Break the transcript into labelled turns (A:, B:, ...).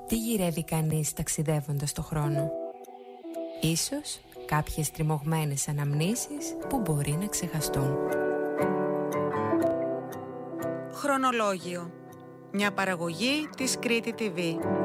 A: Τι γυρεύει κανείς ταξιδεύοντας το χρόνο? Ίσως κάποιες τριμωγμένες αναμνήσεις που μπορεί να ξεχαστούν.
B: Χρονολόγιο. Μια παραγωγή της Κρήτη TV.